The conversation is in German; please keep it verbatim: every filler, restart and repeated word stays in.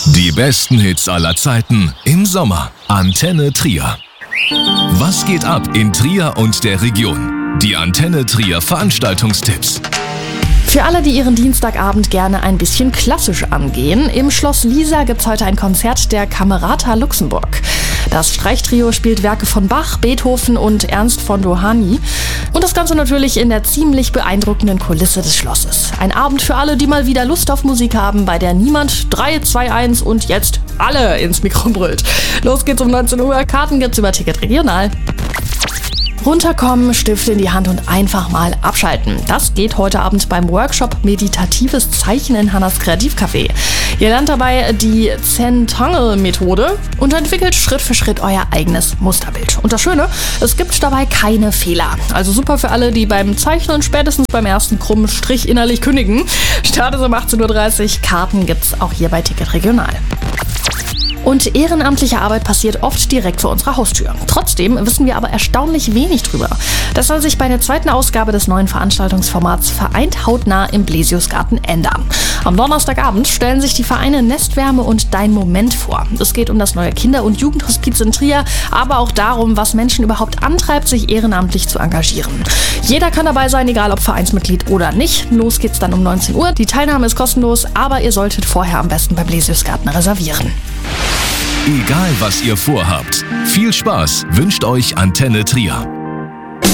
Die besten Hits aller Zeiten im Sommer. Antenne Trier. Was geht ab in Trier und der Region? Die Antenne Trier Veranstaltungstipps. Für alle, die ihren Dienstagabend gerne ein bisschen klassisch angehen, im Schloss Lisa gibt's heute ein Konzert der Camerata Luxemburg. Das Streichtrio spielt Werke von Bach, Beethoven und Ernst von Dohany. Und das Ganze natürlich in der ziemlich beeindruckenden Kulisse des Schlosses. Ein Abend für alle, die mal wieder Lust auf Musik haben, bei der niemand drei, zwei, eins und jetzt alle ins Mikro brüllt. Los geht's um neunzehn Uhr. Karten gibt's über Ticket Regional. Runterkommen, Stift in die Hand und einfach mal abschalten. Das geht heute Abend beim Workshop Meditatives Zeichnen in Hannas Kreativcafé. Ihr lernt dabei die Zentangle-Methode und entwickelt Schritt für Schritt euer eigenes Musterbild. Und das Schöne, es gibt dabei keine Fehler. Also super für alle, die beim Zeichnen spätestens beim ersten krummen Strich innerlich kündigen. Start ist um achtzehn Uhr dreißig. Karten gibt's auch hier bei Ticket Regional. Und ehrenamtliche Arbeit passiert oft direkt vor unserer Haustür. Trotzdem wissen wir aber erstaunlich wenig drüber. Das soll sich bei der zweiten Ausgabe des neuen Veranstaltungsformats Vereint hautnah im Blesiusgarten ändern. Am Donnerstagabend stellen sich die Vereine Nestwärme und Dein Moment vor. Es geht um das neue Kinder- und Jugendhospiz in Trier, aber auch darum, was Menschen überhaupt antreibt, sich ehrenamtlich zu engagieren. Jeder kann dabei sein, egal ob Vereinsmitglied oder nicht. Los geht's dann um neunzehn Uhr. Die Teilnahme ist kostenlos, aber ihr solltet vorher am besten beim Blesiusgarten reservieren. Egal was ihr vorhabt, viel Spaß wünscht euch Antenne Trier.